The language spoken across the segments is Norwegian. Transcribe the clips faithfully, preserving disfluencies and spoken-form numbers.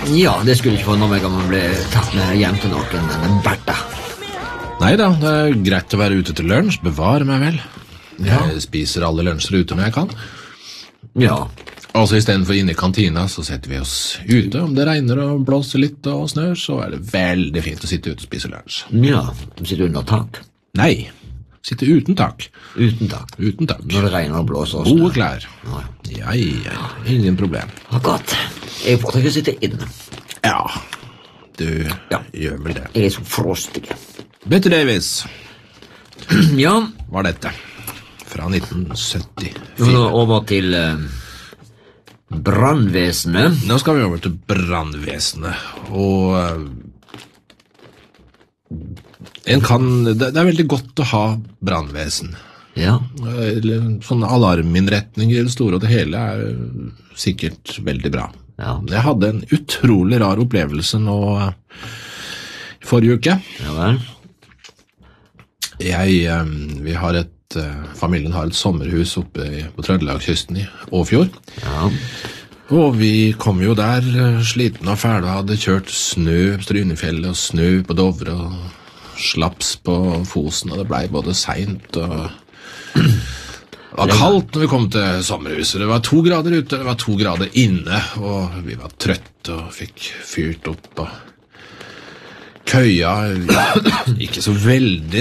Ja, det skulle ikke forundre meg om man ble tatt med hjem til noen, denne Bertha. Neida, det er greit å være ute til lunsj, bevare meg vel. Jeg spiser alle lunsjer ute når jeg kan. Ja. Altså i stedet for inne i kantina, så setter vi oss ute. Om det regner og blåser litt og snør, så er det veldig fint å sitte ute og spise lunsj. Ja, du sitter under tak. Nei, sitte uten tak. Uten tak. Uten tak. Når det regner og blåser og snør. Gode klær. Ja, ja, ja, ingen problem. Akkurat. Jeg foretrekker å sitte inne. Ja, du Ja. gjør vel det. Jeg er så frostig. Bette Davis Ja, var dette. Fra nitten syttifire. nå over til uh, brannvesenet. Nå skal vi over til brannvesenet, og uh, en kan, det, det er veldig godt å ha brannvesen. Ja. Eller sånne alarminnretninger i det store og det hele er sikkert veldig bra. Ja. Jeg hadde en utrolig rar opplevelse nå uh, forrige uke. Ja vel. Jeg, um, vi har et, uh, familien har et sommerhus oppe i, på Trøndelagskysten i Åfjord. Ja. Og vi kom jo der uh, sliten og fæle og hadde kjørt snø på Strynefjellet og snø på Dovre og slaps på Fosen, og det ble både sent og det var kaldt når vi kom til sommerhuset. Det var to grader ute, det var to grader inne, og vi var trøtte og fikk fyrt opp og køya, ikke så veldig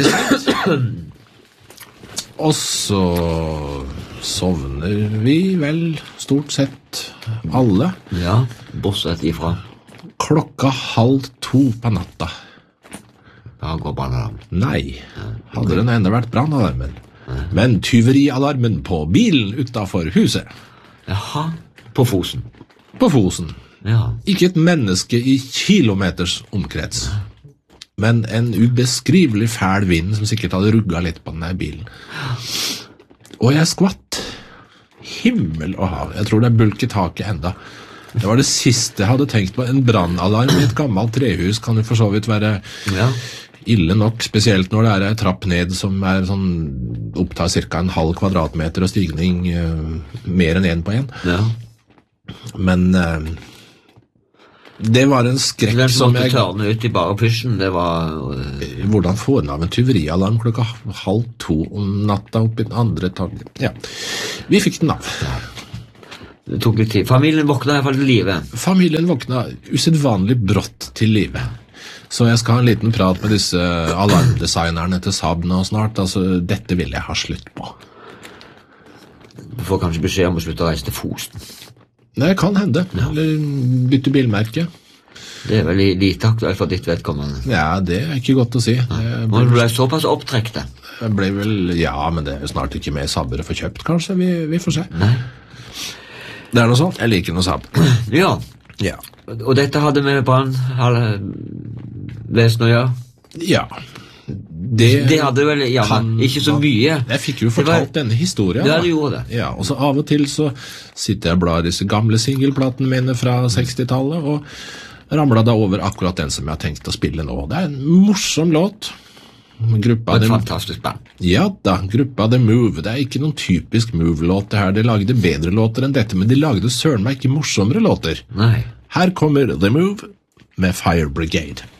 sent. Og så sovner vi vel stort sett alle. Ja, bortsett ifra. Klokka halv to på natta. Da går brannalarm. Nei, hadde den enda vært brannalarmen. Men tyverialarmen på bilen utenfor huset. Jaha, på Fosen. På Fosen. Ja. Ikke et menneske i kilometers omkrets. Men en ubeskrivelig fæl vind som sikkert hadde rugget litt på denne bilen. Og jeg skvatt. Himmel og hav. Jeg tror det er bulk i taket enda. Det var det siste jeg hadde tenkt på. En brannalarm i et gammelt trehus kan jo for så vidt være Ja. ille nok, spesielt når det er en trapp ned som er sånn, opptar cirka en halv kvadratmeter og stigning uh, mer enn en på en. Ja. Men uh, det var en skrekk Den som som måtte jeg... tørne ut i bare pysjen, det var... Uh, Hvordan få den av en tyverialarm klokka halv to om natta opp i den andre etasjen? Ja, vi fikk den av. det tok litt tid. Familien våkna i hvert fall til livet. Familien våkna usedvanlig brått til livet. Så jeg skal ha en liten prat med disse alarmdesignerne til Saab nå snart. Altså, dette vil jeg ha slutt på. Du får kanskje beskjed om å slutte å reise til Fosen. Det kan hende. Eller bytte bilmerke. Det er vel lite aktuelt for ditt vedkommende. Ja, det er ikke godt å si. Det Nå ble jeg såpass opptrekte. ble vel, ja, men det er jo snart ikke mer Saabere for kjøpt, kanskje. Vi, vi får se. Nei. Det er noe sånt. Jeg liker noe Saab. Ja. Ja. Og dette hadde med brannvesen å gjøre? Ja. Det, Det hadde vel, ja, kan- men ikke så mye. Jeg fikk jo Det var- fortalt denne historien. Ja, da. du gjorde det. Ja, og så av og til så sitter jeg og blar disse gamle singelplatene mine fra sekstitallet, og ramla da over akkurat den som jeg har tenkt å spille nå. Det er en morsom låt. Gruppa Og et The, fantastisk band. ja da, gruppa The Move. Det er ikke noen typisk Move-låt det her. De lagde bedre låter enn dette, men de lagde søren meg ikke morsommere låter. Nei. Her kommer The Move med Fire Brigade.